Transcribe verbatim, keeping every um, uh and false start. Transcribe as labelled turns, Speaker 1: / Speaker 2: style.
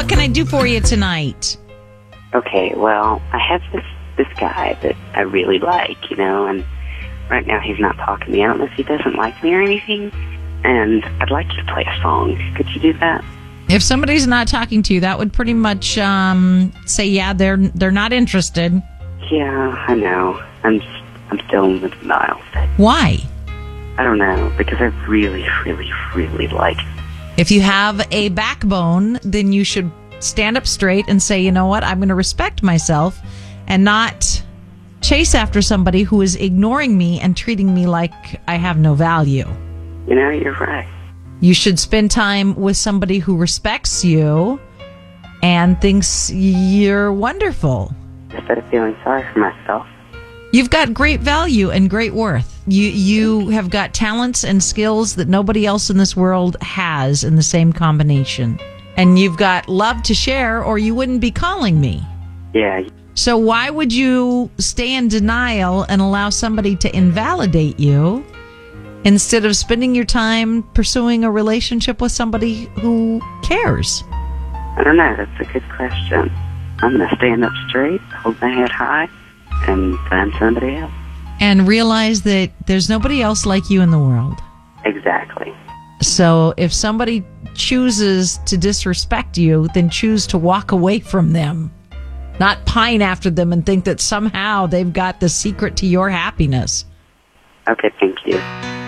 Speaker 1: What can I do for you tonight?
Speaker 2: Okay, well, I have this this guy that I really like, you know, and right now he's not talking to me. I don't know if he doesn't like me or anything, and I'd like you to play a song. Could you do that?
Speaker 1: If somebody's not talking to you, that would pretty much um, say, yeah, they're they're not interested.
Speaker 2: Yeah, I know. I'm just, I'm still in the denial state.
Speaker 1: Why?
Speaker 2: I don't know, because I really, really, really like him.
Speaker 1: If you have a backbone, then you should stand up straight and say, you know what, I'm going to respect myself and not chase after somebody who is ignoring me and treating me like I have no value.
Speaker 2: You know, you're right.
Speaker 1: You should spend time with somebody who respects you and thinks you're wonderful.
Speaker 2: Instead of feeling sorry for myself.
Speaker 1: You've got great value and great worth. You you have got talents and skills that nobody else in this world has in the same combination. And you've got love to share, or you wouldn't be calling me.
Speaker 2: Yeah.
Speaker 1: So why would you stay in denial and allow somebody to invalidate you instead of spending your time pursuing a relationship with somebody who cares?
Speaker 2: I don't know. That's a good question. I'm going to stand up straight, hold my head high, and find somebody else.
Speaker 1: And realize that there's nobody else like you in the world.
Speaker 2: Exactly.
Speaker 1: So if somebody chooses to disrespect you, then choose to walk away from them. Not pine after them and think that somehow they've got the secret to your happiness.
Speaker 2: Okay, thank you.